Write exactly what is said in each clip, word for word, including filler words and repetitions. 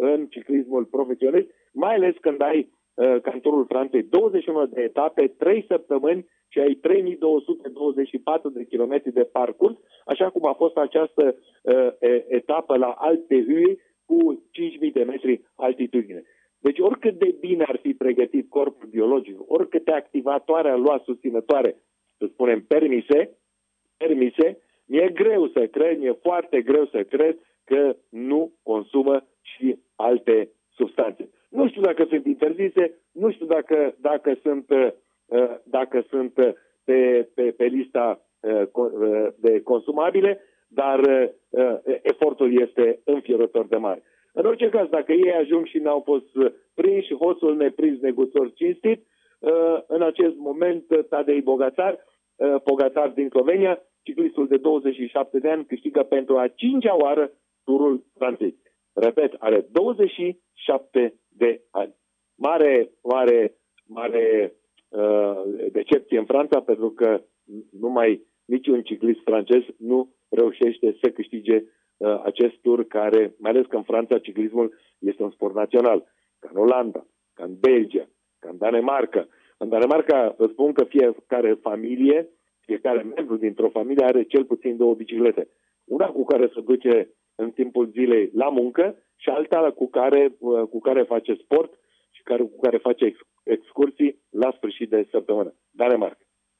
în ciclismul profesionist, mai ales când ai uh, ca în Turul Franței douăzeci și unu de etape, trei săptămâni și ai trei mii două sute douăzeci și patru de kilometri de parcurs, așa cum a fost această uh, etapă la Alpe d'Huez cu cinci mii de metri altitudine. Deci oricât de bine ar fi pregătit corpul biologic, oricâte activatoare ar lua susținătoare, să spunem, permise, permise, mi-e greu să cred, mi-e foarte greu să cred că nu consumă și alte substanțe. Nu știu dacă sunt interzise, nu știu dacă, dacă sunt, dacă sunt pe, pe, pe lista de consumabile, dar efortul este înfiorător de mare. În orice caz, dacă ei ajung și n-au fost prinși, hoțul neprins, neguțor cinstit, în acest moment Tadej Pogacar, Pogacar din Slovenia, ciclistul de douăzeci și șapte de ani, câștigă pentru a cincea oară Turul Franței. Repet, are douăzeci și șapte de ani. Mare, mare, mare uh, decepție în Franța, pentru că numai niciun ciclist francez nu reușește să câștige uh, acest tur, care, mai ales că în Franța ciclismul este un sport național, ca în Olanda, ca în Belgia, ca în Danemarca. În Danemarca îți spun că fiecare familie, fiecare membru dintr-o familie are cel puțin două biciclete. Una cu care se duce în timpul zilei la muncă și alta cu care, cu care face sport și care, cu care face excursii la sfârșit de săptămână. Danemarca.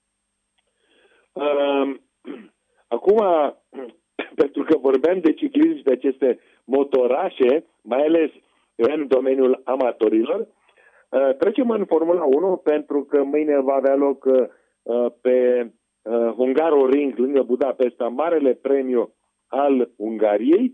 Acum, pentru că vorbeam de ciclism și de aceste motorașe, mai ales în domeniul amatorilor, trecem în Formula unu, pentru că mâine va avea loc pe Hungaroring, lângă Budapesta, Marele Premiu al Ungariei.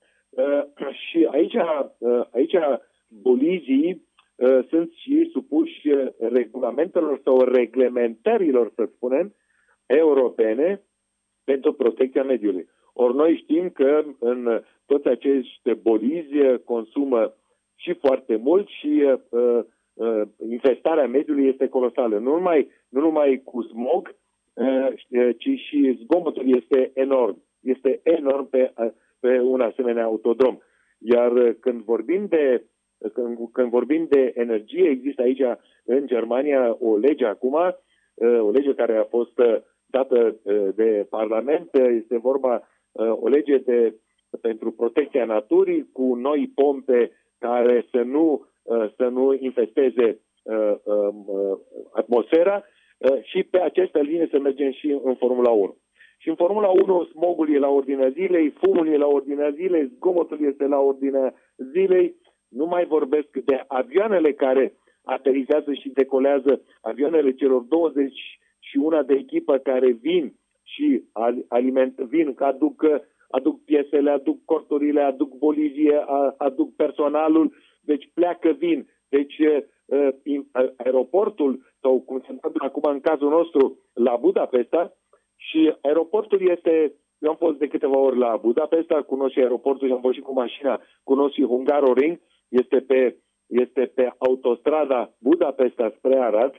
Și aici, aici bolizii sunt și supuși regulamentelor sau reglementărilor, să spunem, europene pentru protecția mediului. Ori noi știm că în toți acești bolizi consumă și foarte mult și uh, uh, infestarea mediului este colosală. Nu numai, nu numai cu smog, uh, ci și zgomotul este enorm. Este enorm pe, pe un asemenea autodrom. Iar când vorbim de când, când vorbim de energie, există aici în Germania o lege acum, uh, o lege care a fost dată uh, de Parlament. Este vorba uh, o lege de, pentru protecția naturii, cu noi pompe care să nu, să nu infesteze atmosfera și pe această linie să mergem și în Formula unu. Și în Formula unu smogul e la ordinea zilei, fumul e la ordinea zilei, zgomotul este la ordinea zilei. Nu mai vorbesc de avioanele care aterizează și decolează, avioanele celor douăzeci și unu de echipă care vin și aliment, vin, că aduc aduc piesele, aduc corturile, aduc bolivie, aduc personalul, deci pleacă, vin. Deci aeroportul, sau cum se întâmplă acum în cazul nostru, la Budapesta, și aeroportul este, eu am fost de câteva ori la Budapesta, cunosc și aeroportul și am fost și cu mașina, cunosc și Hungaroring, este pe, este pe autostrada Budapesta spre Arad,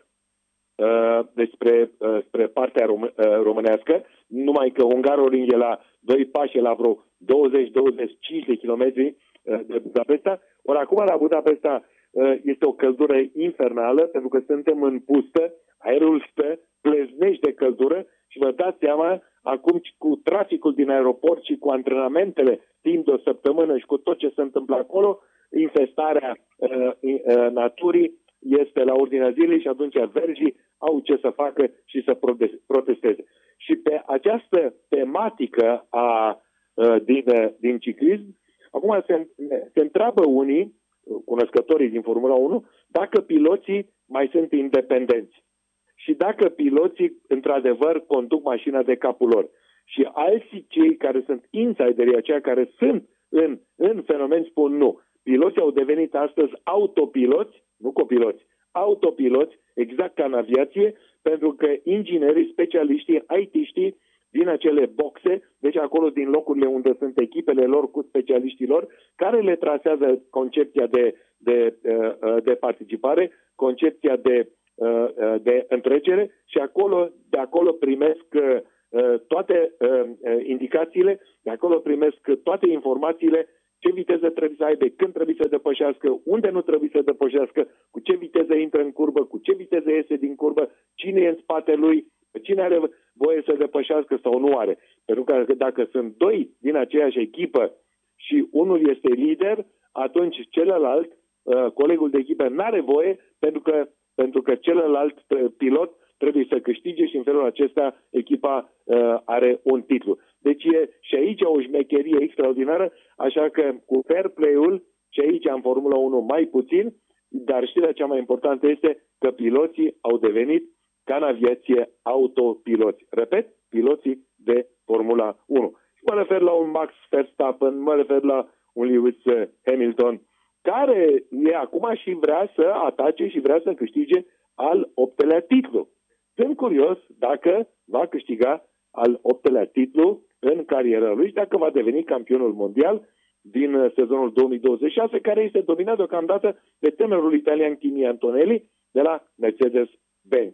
despre spre partea românească, numai că Hungaroring e la doi pași, la vreo douăzeci douăzeci și cinci de kilometri de Budapesta. Ori acum la Budapesta este o căldură infernală, pentru că suntem în pustă, aerul stă, pleznești de căldură și vă dați seama, acum cu traficul din aeroport și cu antrenamentele timp de o săptămână și cu tot ce se întâmplă acolo, infestarea uh, uh, naturii este la ordinea zilei și atunci vergii au ce să facă și să protesteze. Și pe această tematică a, din, din ciclism, acum se, se întreabă unii, cunoscătorii din Formula unu, dacă piloții mai sunt independenți și dacă piloții într-adevăr conduc mașina de capul lor. Și alții, cei care sunt insiderii, aceia care sunt în, în fenomen, spun nu. Piloții au devenit astăzi autopiloți, nu copiloți, autopiloți, exact ca în aviație, pentru că inginerii, specialiștii, I T-știi din acele boxe, deci acolo din locurile unde sunt echipele lor cu specialiștii lor, care le trasează concepția de, de, de participare, concepția de, de întrecere și acolo, de acolo primesc toate indicațiile, de acolo primesc toate informațiile ce viteză trebuie să aibă, când trebuie să depășească, unde nu trebuie să depășească, cu ce viteză intră în curbă, cu ce viteză iese din curbă, cine e în spatele lui, cine are voie să depășească sau nu are. Pentru că dacă sunt doi din aceeași echipă și unul este lider, atunci celălalt, colegul de echipă, n-are voie pentru că, pentru că celălalt pilot trebuie să câștige și în felul acesta echipa uh, are un titlu. Deci e și aici o șmecherie extraordinară, așa că cu fair play-ul, și aici în Formula unu mai puțin, dar știrea cea mai importantă este că piloții au devenit, ca în aviație, autopiloți. Repet, piloții de Formula unu. Mă refer la un Max Verstappen, mă refer la un Lewis Hamilton, care e acum și vrea să atace și vrea să câștige al optelea titlu. Sunt curios dacă va câștiga al optelea titlu în cariera lui și dacă va deveni campionul mondial din sezonul două mii douăzeci și șase, care este dominat deocamdată de tânărul italian Kimi Antonelli de la Mercedes-Benz.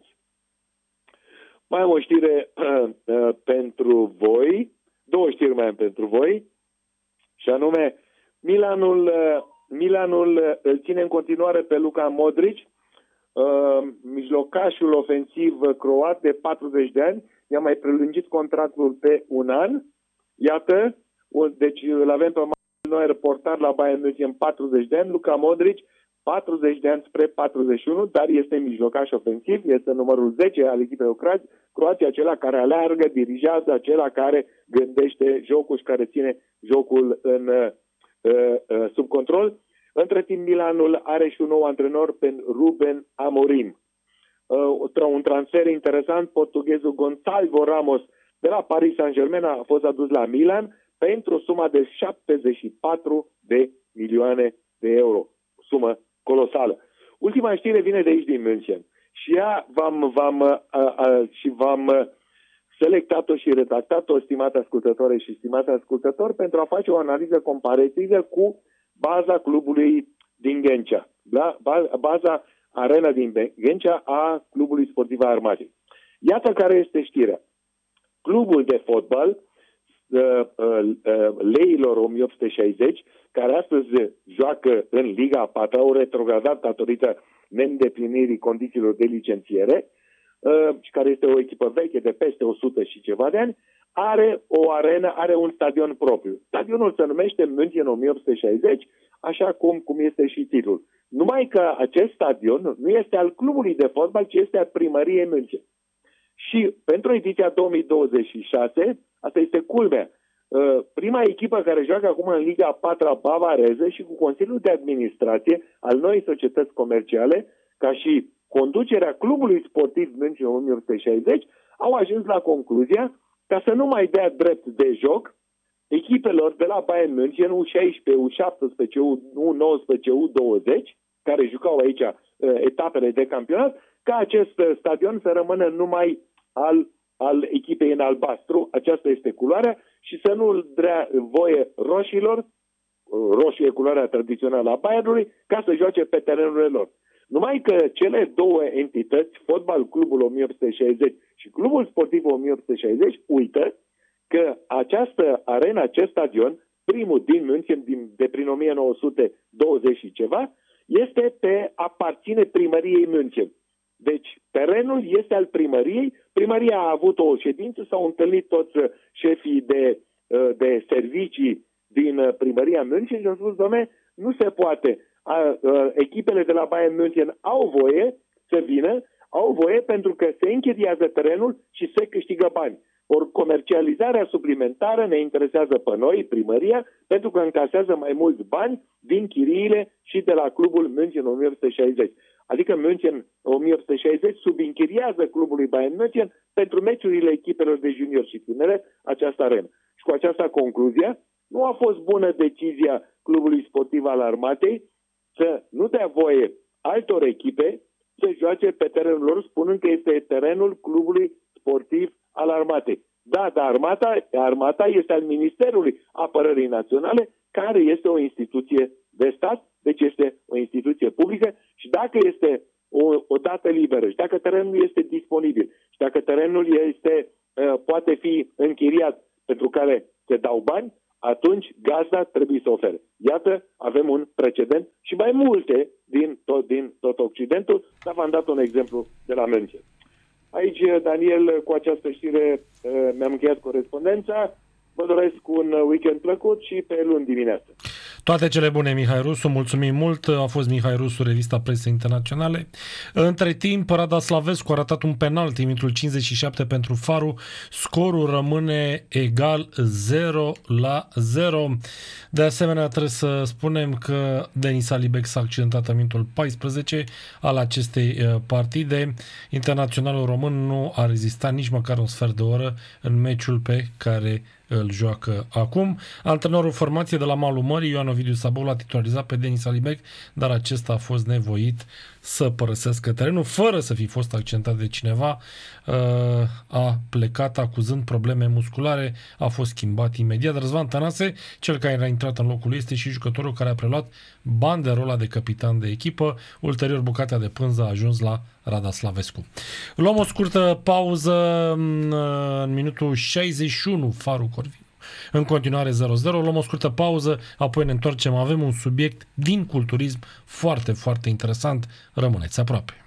Mai am o știre uh, uh, pentru voi, două știri mai am pentru voi, și anume Milanul, uh, Milanul uh, îl ține în continuare pe Luka Modric, Uh, mijlocașul ofensiv croat de patruzeci de ani, i-a mai prelungit contractul pe un an. Iată, deci îl avem pe Manuel portar la Bayern München patruzeci de ani, Luka Modric patruzeci de ani spre patruzeci și unu, dar este mijlocaș ofensiv, este numărul zece al echipei Croația, acela care aleargă, dirigează, acela care gândește jocul și care ține jocul în, uh, uh, sub control. Între timp, Milanul are și un nou antrenor pe Ruben Amorim. Uh, un transfer interesant, portughezul Gonçalo Ramos de la Paris Saint-Germain a fost adus la Milan pentru suma de șaptezeci și patru de milioane de euro. Sumă colosală. Ultima știre vine de aici din München. Și ea v-am, v-am, uh, uh, și v-am selectat-o și redactat-o, stimate ascultătoare și stimate ascultători, pentru a face o analiză comparativă cu baza clubului din Ghencea, da? Baza arena din Ghencea a clubului sportiv a Armatei. Iată care este știrea. Clubul de fotbal uh, uh, uh, Leilor o mie opt sute șaizeci, care astăzi joacă în Liga a patra, au retrogradat datorită neîndeplinirii condițiilor de licențiere, uh, și care este o echipă veche de peste o sută și ceva de ani, are o arenă, are un stadion propriu. Stadionul se numește München o mie opt sute șaizeci, așa cum, cum este și titlul. Numai că acest stadion nu este al clubului de fotbal, ci este al primăriei München. Și pentru ediția două mii douăzeci și șase, asta este culmea, prima echipă care joacă acum în Liga a patra bavareză și cu Consiliul de Administrație al noii societăți comerciale, ca și conducerea clubului sportiv München o mie opt sute șaizeci, au ajuns la concluzia ca să nu mai dea drept de joc echipelor de la Bayern München, U șaisprezece, U șaptesprezece, U nouăsprezece, U douăzeci, care jucau aici uh, etapele de campionat, ca acest uh, stadion să rămână numai al, al echipei în albastru, aceasta este culoarea, și să nu dea voie roșilor, uh, roșie culoarea tradițională a Bayernului, ca să joace pe terenurile lor. Numai că cele două entități, Fotbal Clubul o mie opt sute șaizeci și Clubul Sportiv o mie opt sute șaizeci, uită că această arenă, acest stadion, primul din München, din, de prin o mie nouă sute douăzeci și ceva, este pe aparține primăriei München. Deci, terenul este al primăriei. Primăria a avut o ședință, s-au întâlnit toți șefii de, de servicii din primăria München și au spus, doamne, nu se poate. A, a, echipele de la Bayern München au voie să vină, au voie pentru că se închiriază terenul și se câștigă bani. Ori comercializarea suplimentară ne interesează pe noi, primăria, pentru că încasează mai mulți bani din chiriile și de la clubul München o mie opt sute șaizeci. Adică München o mie opt sute șaizeci subînchiriază clubului Bayern München pentru meciurile echipelor de junior și tinere această arenă. Și cu această concluzie, nu a fost bună decizia clubului sportiv al Armatei să nu dea voie altor echipe să joace pe terenul lor, spunând că este terenul clubului sportiv al Armatei. Da, dar armata, armata este al Ministerului Apărării Naționale, care este o instituție de stat, deci este o instituție publică și dacă este o, o dată liberă și dacă terenul este disponibil și dacă terenul este, poate fi închiriat pentru care se dau bani, atunci gazda trebuie să ofere. și mai multe din tot, din tot Occidentul, dar v-am dat un exemplu de la München. Aici, Daniel, cu această știre mi-am încheiat corespondența. Vă doresc un weekend plăcut și pe luni dimineață. Toate cele bune, Mihai Rusu, mulțumim mult. A fost Mihai Rusu, revista Presei Internaționale. Între timp, Rada Slavescu a ratat un penalti în minutul cincizeci și șapte pentru Faru. Scorul rămâne egal zero la zero. De asemenea, trebuie să spunem că Denis Alibec s-a accidentat în minutul paisprezece al acestei partide. Internaționalul român nu a rezistat nici măcar un sfert de oră în meciul pe care îl joacă acum. Antrenorul formației de la malul mării, Ioan Ovidiu Sabou, l-a titularizat pe Denis Alibec, dar acesta a fost nevoit să părăsească terenul fără să fi fost accidentat de cineva. A plecat acuzând probleme musculare, a fost schimbat imediat. Răzvan Tănase, cel care a intrat în locul lui, este și jucătorul care a preluat banderola de capitan de echipă. Ulterior, bucata de pânză a ajuns la Rada Slavescu. Luăm o scurtă pauză în minutul șaizeci și unu, Faru Corvinu. În continuare zero zero, luăm o scurtă pauză, apoi ne întoarcem, avem un subiect din culturism foarte, foarte interesant. Rămâneți aproape.